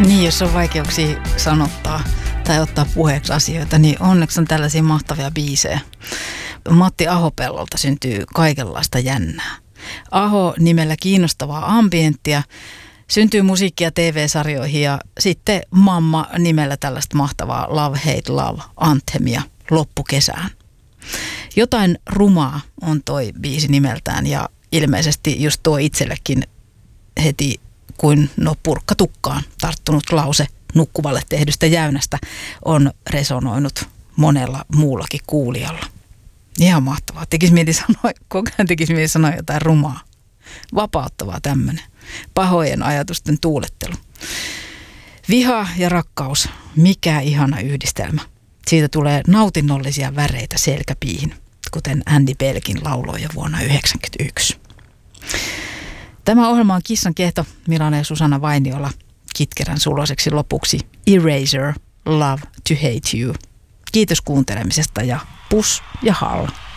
Niin, jos on vaikeuksia sanottaa tai ottaa puheeksi asioita, niin onneksi on tällaisia mahtavia biisejä. Matti Ahopellolta syntyy kaikenlaista jännää. Aho nimellä kiinnostavaa ambienttia, syntyy musiikkia TV-sarjoihin ja sitten Mamma nimellä tällaista mahtavaa Love Hate Love anthemia loppukesään. Jotain rumaa on toi biisi nimeltään ja ilmeisesti just tuo itsellekin heti kuin purkka tukkaan tarttunut lause nukkuvalle tehdystä jäynästä on resonoinut monella muullakin kuulijalla. Ihan mahtavaa. Koko ajan tekisi mieli sanoa jotain rumaa. Vapauttavaa tämmöinen. Pahojen ajatusten tuulettelu. Viha ja rakkaus. Mikä ihana yhdistelmä. Siitä tulee nautinnollisia väreitä selkäpiihin, kuten Andy Belkin lauloi jo vuonna 1991. Tämä ohjelma on Kissan kehto. Milana ja Susanna Vainiola kitkerän suloiseksi lopuksi Eraser, Love to Hate You. Kiitos kuuntelemisesta ja pus ja hall.